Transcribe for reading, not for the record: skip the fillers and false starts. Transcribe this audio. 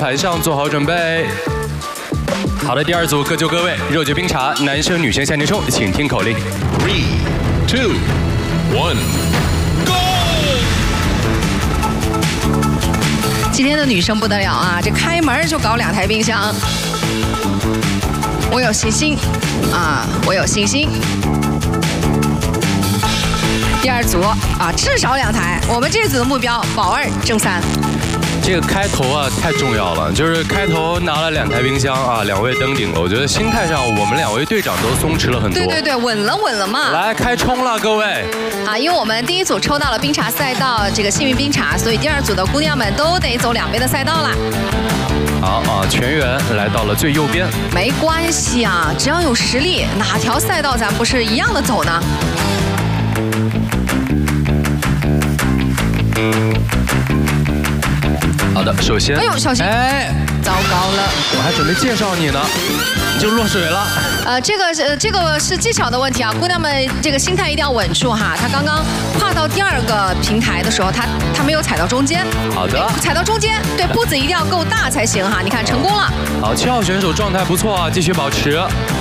台上做好准备。好的，第二组各就各位，热酒冰茶，男生女生向前冲，请听口令 3, 2, 1, go！ 今天的女生不得了啊，这开门就搞2台冰箱，我有信心啊，我有信心。第二组啊，至少2台，我们这组的目标保2争3。 这个开头啊太重要了，就是开头拿了2台冰箱啊，2位登顶了。我觉得心态上我们2位队长都松弛了很多。 对，稳了嘛。 来开冲了，各位。 啊，因为我们第一组抽到了冰茶赛道这个幸运冰茶，所以第二组的姑娘们都得走2边的赛道啦。 好啊，全员来到了最右边。 没关系啊，只要有实力，哪条赛道咱不是一样的走呢？ 好的，首先， 哎呦，小心！ 哎， 糟糕了， 我还准备介绍你呢，你就落水了。 这个是技巧的问题啊，姑娘们这个心态一定要稳住哈。她刚刚跨到第2个平台的时候，她没有踩到中间。 好的， 踩到中间，对，步子一定要够大才行哈。你看成功了。 好，7号选手状态不错啊，继续保持。